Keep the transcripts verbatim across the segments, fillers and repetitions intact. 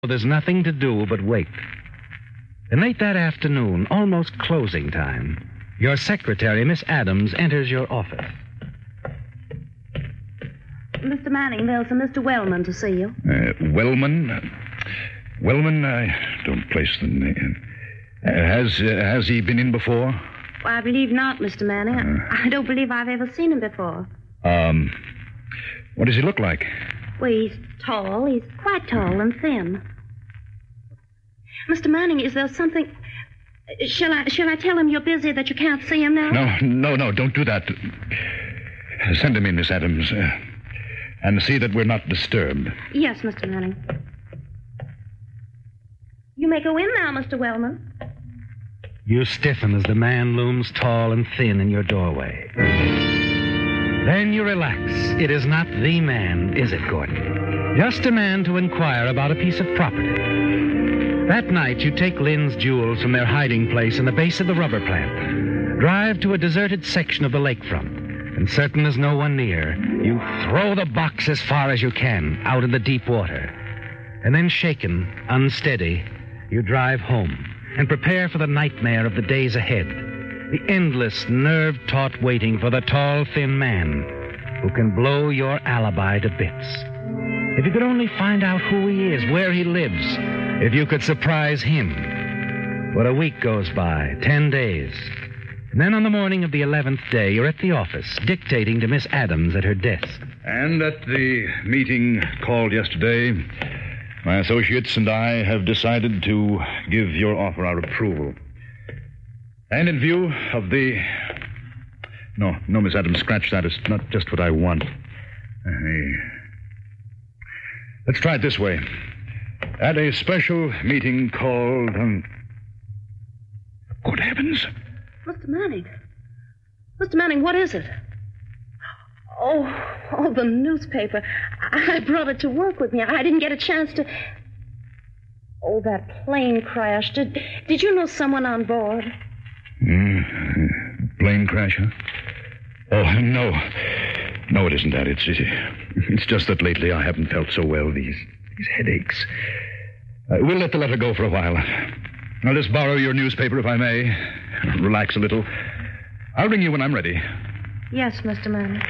There's nothing to do but wait. And late that afternoon, almost closing time, your secretary, Miss Adams, enters your office. Mister Manning, there's a Mister Wellman to see you. Uh, Wellman? Wellman, I don't place the name. Uh, has, uh, has he been in before? Well, I believe not, Mister Manning. Uh, I, I don't believe I've ever seen him before. Um, what does he look like? Well, he's tall. He's quite tall and thin. Mister Manning, is there something... Shall I shall I tell him you're busy, that you can't see him now? No, no, no, don't do that. Send him in, Miss Adams, uh, and see that we're not disturbed. Yes, Mister Manning. You may go in now, Mister Wellman. You stiffen as the man looms tall and thin in your doorway. Then you relax. It is not the man, is it, Gordon? Just a man to inquire about a piece of property. That night, you take Lynn's jewels from their hiding place in the base of the rubber plant, drive to a deserted section of the lakefront, and certain there's no one near, you throw the box as far as you can out in the deep water. And then, shaken, unsteady, you drive home and prepare for the nightmare of the days ahead, the endless, nerve-taut waiting for the tall, thin man who can blow your alibi to bits. If you could only find out who he is, where he lives, if you could surprise him. But a week goes by, ten days. And then on the morning of the eleventh day, you're at the office, dictating to Miss Adams at her desk. And at the meeting called yesterday, my associates and I have decided to give your offer our approval. And in view of the... No, no, Miss Adams, scratch that. It's not just what I want. Uh, Let's try it this way. At a special meeting called... Um... Good heavens. Mister Manning. Mister Manning, what is it? Oh, oh, the newspaper. I brought it to work with me. I didn't get a chance to... Oh, that plane crash. Did, did you know someone on board? Mm, plane crash, huh? Oh, no. No, it isn't that. It's, it's just that lately I haven't felt so well. These, these headaches. Uh, we'll let the letter go for a while. I'll just borrow your newspaper, if I may. Relax a little. I'll ring you when I'm ready. Yes, Mister Manning.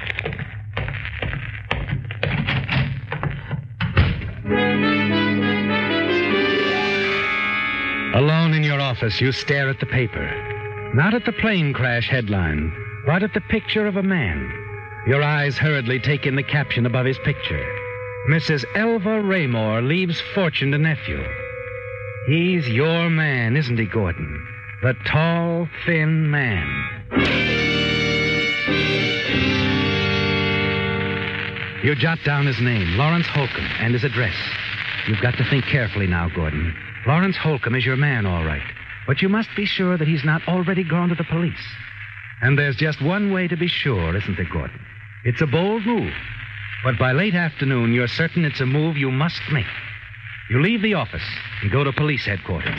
Alone in your office, you stare at the paper. Not at the plane crash headline, but at the picture of a man. Your eyes hurriedly take in the caption above his picture. Missus Elva Raymore leaves fortune to nephew. He's your man, isn't he, Gordon? The tall, thin man. You jot down his name, Lawrence Holcomb, and his address. You've got to think carefully now, Gordon. Lawrence Holcomb is your man, all right. But you must be sure that he's not already gone to the police. And there's just one way to be sure, isn't there, Gordon? It's a bold move. But by late afternoon, you're certain it's a move you must make. You leave the office and go to police headquarters.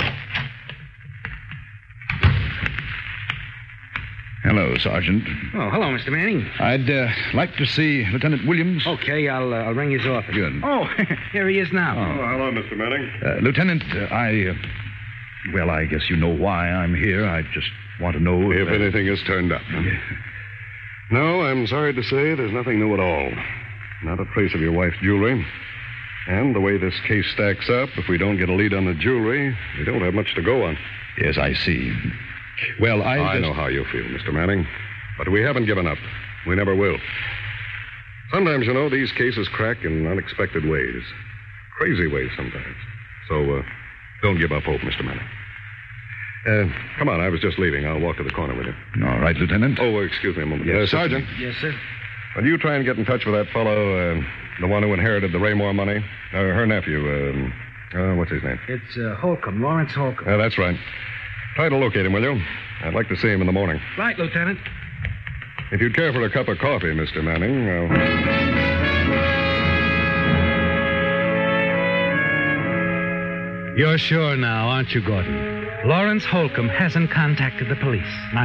Hello, Sergeant. Oh, hello, Mister Manning. I'd uh, like to see Lieutenant Williams. Okay, I'll, uh, I'll ring his office. Good. Oh, here he is now. Oh, hello, Mister Manning. Uh, Lieutenant, uh, I... Uh, well, I guess you know why I'm here. I just want to know... If uh, anything has turned up. Yeah. No, I'm sorry to say there's nothing new at all. Not a trace of your wife's jewelry. And the way this case stacks up, if we don't get a lead on the jewelry, we don't have much to go on. Yes, I see. Well, I... I just... know how you feel, Mister Manning. But we haven't given up. We never will. Sometimes, you know, these cases crack in unexpected ways. Crazy ways sometimes. So, uh, don't give up hope, Mister Manning. Uh, come on, I was just leaving. I'll walk to the corner with you. All right, Lieutenant. Oh, excuse me a moment. Yes, uh, Sergeant. Yes, sir. Will you try and get in touch with that fellow, uh, the one who inherited the Raymore money? Uh, her nephew, um, uh, what's his name? It's uh, Holcomb, Lawrence Holcomb. Uh, that's right. Try to locate him, will you? I'd like to see him in the morning. Right, Lieutenant. If you'd care for a cup of coffee, Mister Manning, uh... You're sure now, aren't you, Gordon? Lawrence Holcomb hasn't contacted the police. Not